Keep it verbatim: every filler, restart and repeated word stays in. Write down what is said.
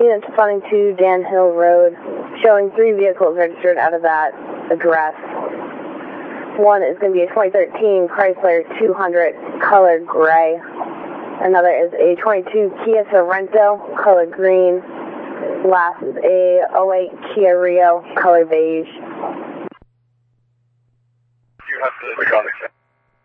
Units responding to Dan Hill Road, showing three vehicles registered out of that address. One is going to be a twenty thirteen Chrysler two hundred, colored gray. Another is a twenty-two Kia Sorento, colored green. Last is a oh eight Kia Rio, color beige. You have to